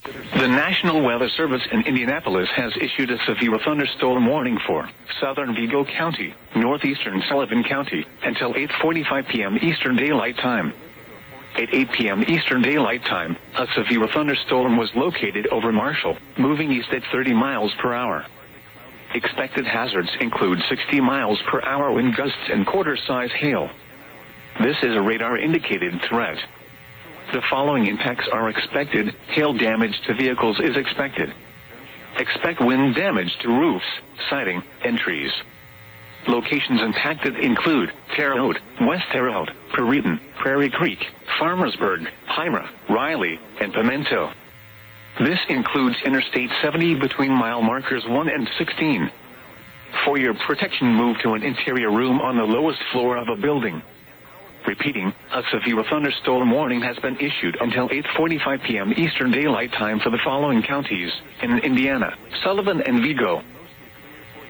The National Weather Service in Indianapolis has issued a severe thunderstorm warning for southern Vigo County, northeastern Sullivan County, until 8:45 p.m. Eastern Daylight Time. At 8 p.m. Eastern Daylight Time, a severe thunderstorm was located over Marshall, moving east at 30 miles per hour. Expected hazards include 60 miles per hour wind gusts and quarter-size hail. This is a radar-indicated threat. The following impacts are expected. Hail damage to vehicles is expected. Expect wind damage to roofs, siding, and trees. Locations impacted include Terre Haute, West Terre Haute, Perryton, Prairie Creek, Farmersburg, Hymera, Riley, and Pimento. This includes Interstate 70 between mile markers 1 and 16. For your protection, move to an interior room on the lowest floor of a building. Repeating, a severe thunderstorm warning has been issued until 8:45 p.m. Eastern Daylight Time for the following counties in Indiana: Sullivan and Vigo.